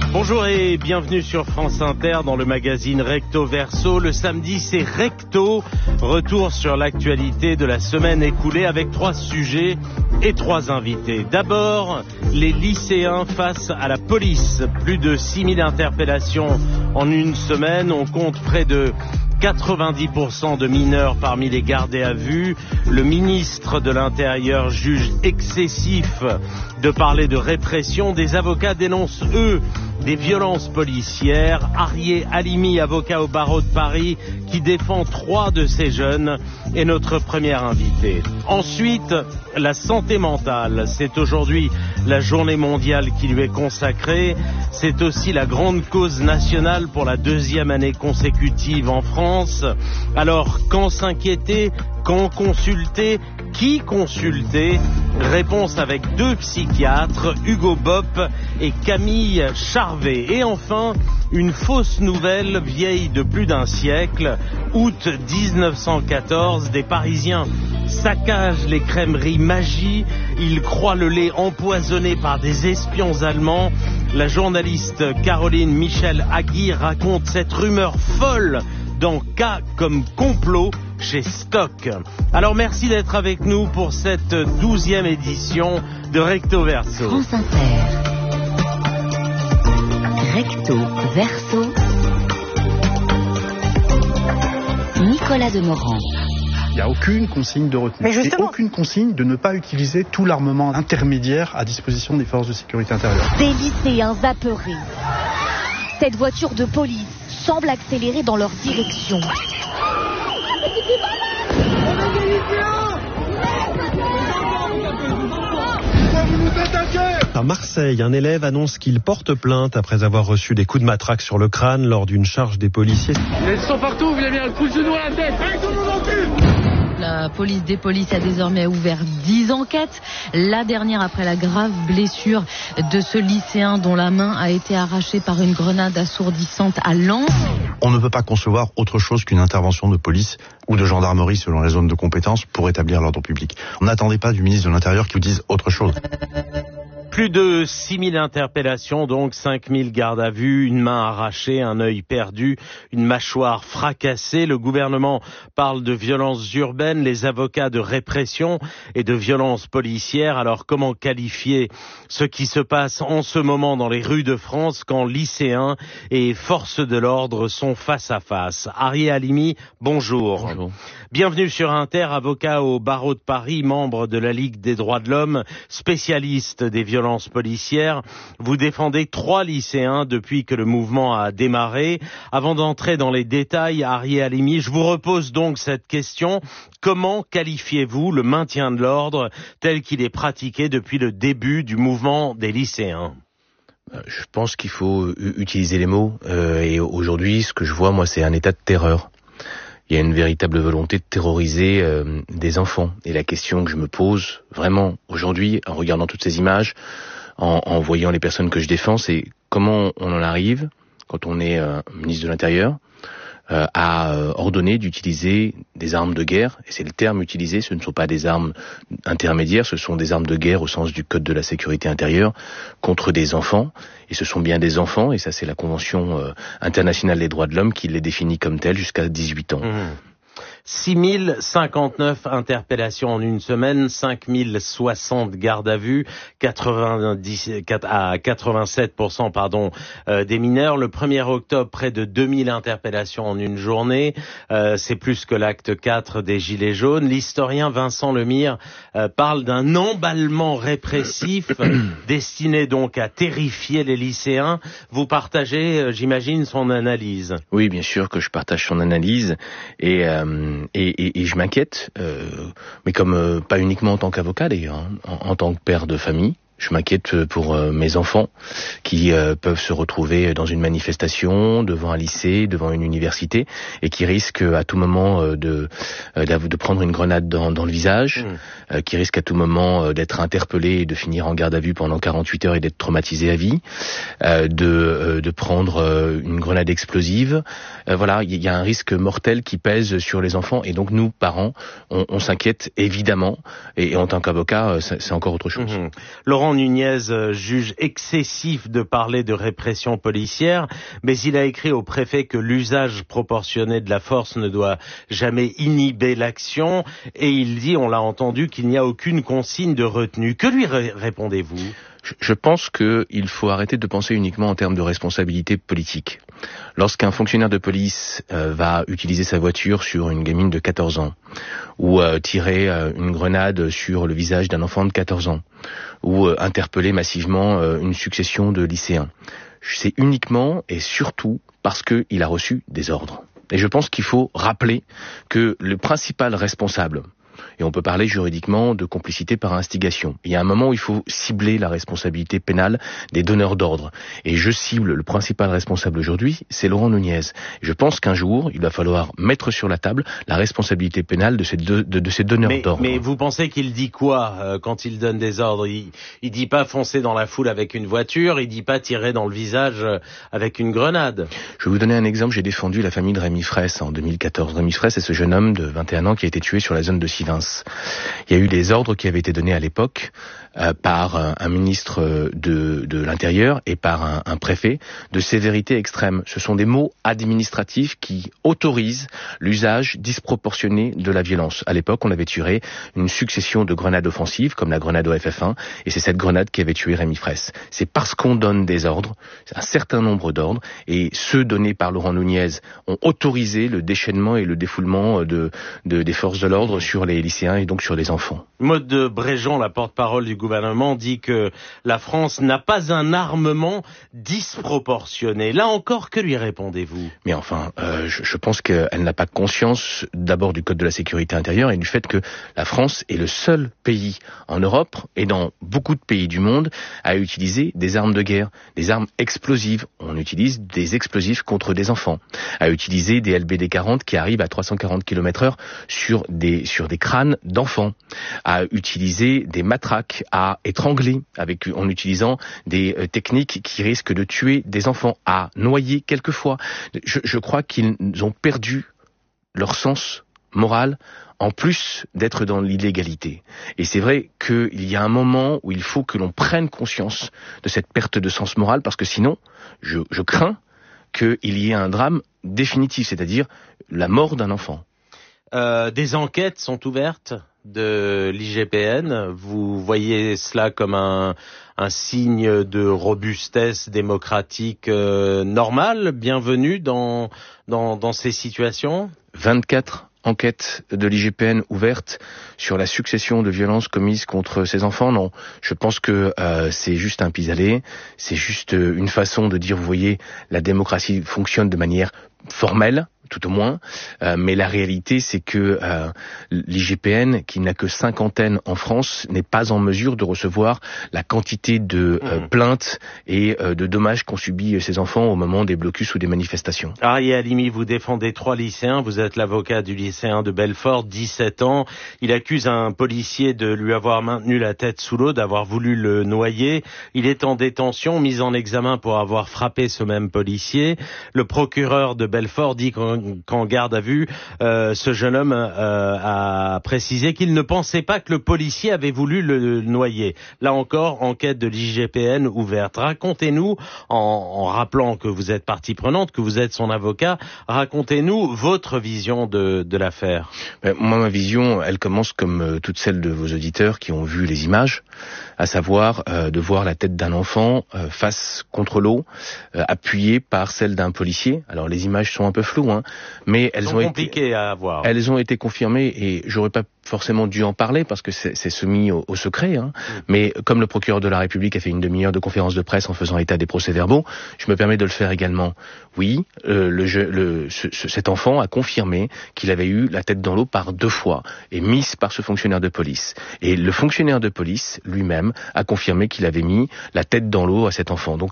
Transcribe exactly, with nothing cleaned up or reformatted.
Bonjour et bienvenue sur France Inter dans le magazine Recto Verso. Le samedi, c'est Recto. Retour sur l'actualité de la semaine écoulée avec trois sujets et trois invités. D'abord, les lycéens face à la police. Plus de six mille interpellations en une semaine. On compte près de quatre-vingt-dix pour cent de mineurs parmi les gardés à vue. Le ministre de l'Intérieur juge excessif de parler de répression. Des avocats dénoncent, eux, des violences policières. Arié Halimi, avocat au barreau de Paris, qui défend trois de ces jeunes, est notre premier invité. Ensuite, la santé mentale. C'est aujourd'hui la journée mondiale qui lui est consacrée. C'est aussi la grande cause nationale pour la deuxième année consécutive en France. Alors, quand s'inquiéter ? Quand consulter? Qui consulter? Réponse avec deux psychiatres, Hugo Bopp et Camille Charvet. Et enfin, une fausse nouvelle vieille de plus d'un siècle. Août dix-neuf cent quatorze, des Parisiens saccagent les crèmeries Magie. Ils croient le lait empoisonné par des espions allemands. La journaliste Caroline Michel-Agui raconte cette rumeur folle dans Cas comme complot chez Stock. Alors merci d'être avec nous pour cette douzième édition de Recto Verso. France Inter. Recto Verso. Nicolas Demorand. Il n'y a aucune consigne de retenue et aucune consigne de ne pas utiliser tout l'armement intermédiaire à disposition des forces de sécurité intérieure. Des lycéens apeurés. Cette voiture de police semble accélérer dans leur direction. À Marseille, un élève annonce qu'il porte plainte après avoir reçu des coups de matraque sur le crâne lors d'une charge des policiers. Ils sont partout, vous avez mis un coup de genou à la tête. La police des polices a désormais ouvert dix enquêtes. La dernière après la grave blessure de ce lycéen dont la main a été arrachée par une grenade assourdissante à Lens. On ne peut pas concevoir autre chose qu'une intervention de police ou de gendarmerie selon les zones de compétence pour établir l'ordre public. On n'attendait pas du ministre de l'Intérieur qu'il dise autre chose. Plus de six mille interpellations, donc cinq mille gardes à vue, une main arrachée, un œil perdu, une mâchoire fracassée. Le gouvernement parle de violences urbaines, les avocats de répression et de violences policières. Alors comment qualifier ce qui se passe en ce moment dans les rues de France quand lycéens et forces de l'ordre sont face à face? Arié Halimi, bonjour. Bonjour. Bienvenue sur Inter, avocat au barreau de Paris, membre de la Ligue des droits de l'homme, spécialiste des violences policières. Vous défendez trois lycéens depuis que le mouvement a démarré. Avant d'entrer dans les détails, Arié Halimi, je vous repose donc cette question. Comment qualifiez-vous le maintien de l'ordre tel qu'il est pratiqué depuis le début du mouvement des lycéens? Je pense qu'il faut utiliser les mots. Euh, et aujourd'hui, ce que je vois, moi, c'est un état de terreur. Il y a une véritable volonté de terroriser euh, des enfants. Et la question que je me pose vraiment aujourd'hui, en regardant toutes ces images, en, en voyant les personnes que je défends, c'est comment on en arrive, quand on est euh, ministre de l'Intérieur, euh, à euh, ordonner d'utiliser des armes de guerre. Et c'est le terme utilisé, ce ne sont pas des armes intermédiaires, ce sont des armes de guerre au sens du Code de la sécurité intérieure, contre des enfants. Et ce sont bien des enfants, et ça c'est la Convention euh, internationale des droits de l'homme qui les définit comme tels jusqu'à dix-huit ans. Mmh. six mille cinquante-neuf interpellations en une semaine, cinq mille soixante gardes à vue, quatre-vingt-dix à quatre-vingt-sept pour cent pardon, euh, des mineurs. Le premier octobre, près de deux mille interpellations en une journée. Euh, c'est plus que l'acte quatre des Gilets jaunes. L'historien Vincent Lemire euh, parle d'un emballement répressif destiné donc à terrifier les lycéens. Vous partagez, euh, j'imagine, son analyse. Oui, bien sûr que je partage son analyse. Et... Euh, Et, et, et je m'inquiète, euh, mais comme euh, pas uniquement en tant qu'avocat d'ailleurs, hein, en, en tant que père de famille. Je m'inquiète pour euh, mes enfants qui euh, peuvent se retrouver dans une manifestation, devant un lycée, devant une université, et qui risquent à tout moment euh, de, euh, de prendre une grenade dans, dans le visage, mmh. euh, qui risquent à tout moment euh, d'être interpellés et de finir en garde à vue pendant quarante-huit heures et d'être traumatisés à vie, euh, de, euh, de prendre euh, une grenade explosive. Euh, voilà, il y a un risque mortel qui pèse sur les enfants, et donc nous, parents, on, on s'inquiète évidemment, et, et en tant qu'avocat, c'est, c'est encore autre chose. Mmh. Laurent Laurent Nunez juge excessif de parler de répression policière, mais il a écrit au préfet que l'usage proportionné de la force ne doit jamais inhiber l'action, et il dit, on l'a entendu, qu'il n'y a aucune consigne de retenue. Que lui ré- répondez-vous ? Je pense qu'il faut arrêter de penser uniquement en termes de responsabilité politique. Lorsqu'un fonctionnaire de police euh, va utiliser sa voiture sur une gamine de quatorze ans, ou euh, tirer euh, une grenade sur le visage d'un enfant de quatorze ans, ou euh, interpeller massivement euh, une succession de lycéens, c'est uniquement et surtout parce qu'il a reçu des ordres. Et je pense qu'il faut rappeler que le principal responsable, et on peut parler juridiquement de complicité par instigation. Il y a un moment où il faut cibler la responsabilité pénale des donneurs d'ordre. Et je cible le principal responsable aujourd'hui, c'est Laurent Nunez. Je pense qu'un jour, il va falloir mettre sur la table la responsabilité pénale de ces, deux, de, de ces donneurs mais, d'ordre. Mais vous pensez qu'il dit quoi euh, quand il donne des ordres ? il, il dit pas foncer dans la foule avec une voiture, il dit pas tirer dans le visage euh, avec une grenade. Je vais vous donner un exemple. J'ai défendu la famille de Rémi Fraisse en deux mille quatorze. Rémi Fraisse, c'est ce jeune homme de vingt et un ans qui a été tué sur la zone de Sivins. Il y a eu des ordres qui avaient été donnés à l'époque euh, par un, un ministre de, de l'Intérieur et par un, un préfet de sévérité extrême. Ce sont des mots administratifs qui autorisent l'usage disproportionné de la violence. À l'époque, on avait tiré une succession de grenades offensives, comme la grenade au F F un, et c'est cette grenade qui avait tué Rémi Fraisse. C'est parce qu'on donne des ordres, un certain nombre d'ordres, et ceux donnés par Laurent Nunez ont autorisé le déchaînement et le défoulement de, de, des forces de l'ordre sur les lycéens et donc sur les enfants. Maude de Bréjon, la porte-parole du gouvernement, dit que la France n'a pas un armement disproportionné. Là encore, que lui répondez-vous ? Mais enfin, euh, je, je pense qu'elle n'a pas conscience d'abord du Code de la sécurité intérieure et du fait que la France est le seul pays en Europe et dans beaucoup de pays du monde à utiliser des armes de guerre, des armes explosives. On utilise des explosifs contre des enfants, à utiliser des L B D quarante qui arrivent à trois cent quarante kilomètres heure sur des sur des crânes d'enfants, à utiliser des matraques, à étrangler avec en utilisant des euh, techniques qui risquent de tuer des enfants, à noyer quelquefois. Je, je crois qu'ils ont perdu leur sens moral, en plus d'être dans l'illégalité. Et c'est vrai qu'il y a un moment où il faut que l'on prenne conscience de cette perte de sens moral, parce que sinon, je, je crains qu'il y ait un drame définitif, c'est-à-dire la mort d'un enfant. Euh, des enquêtes sont ouvertes de l'I G P N. Vous voyez cela comme un, un signe de robustesse démocratique euh, normale, bienvenue dans, dans, dans ces situations ? vingt-quatre enquêtes de l'I G P N ouvertes sur la succession de violences commises contre ces enfants. Non, je pense que euh, c'est juste un pis-aller, c'est juste une façon de dire, vous voyez, la démocratie fonctionne de manière formelle, tout au moins, euh, mais la réalité c'est que euh, l'I G P N, qui n'a que cinq antennes en France, n'est pas en mesure de recevoir la quantité de euh, mmh. plaintes et euh, de dommages qu'ont subi ces enfants au moment des blocus ou des manifestations. Arié Halimi, vous défendez trois lycéens, vous êtes l'avocat du lycéen de Belfort, dix-sept ans. Il accuse un policier de lui avoir maintenu la tête sous l'eau, d'avoir voulu le noyer. Il est en détention, mis en examen pour avoir frappé ce même policier. Le procureur de Belfort dit qu'en, qu'en garde à vue, euh, ce jeune homme euh, a précisé qu'il ne pensait pas que le policier avait voulu le noyer. Là encore, enquête de l'I G P N ouverte. Racontez-nous, en, en rappelant que vous êtes partie prenante, que vous êtes son avocat, racontez-nous votre vision de, de l'affaire. Ben, moi, ma vision, elle commence comme euh, toutes celles de vos auditeurs qui ont vu les images, à savoir euh, de voir la tête d'un enfant euh, face contre l'eau, euh, appuyée par celle d'un policier. Alors les images sont un peu floues, hein, mais elles sont ont compliquées été, à voir. Elles ont été confirmées et j'aurais pas forcément dû en parler parce que c'est, c'est soumis au, au secret. Hein. Mmh. Mais comme le procureur de la République a fait une demi-heure de conférence de presse en faisant état des procès-verbaux, je me permets de le faire également. Oui, euh, le, jeu, le, ce, ce, cet enfant a confirmé qu'il avait eu la tête dans l'eau par deux fois et mise par ce fonctionnaire de police. Et le fonctionnaire de police lui-même a confirmé qu'il avait mis la tête dans l'eau à cet enfant. Donc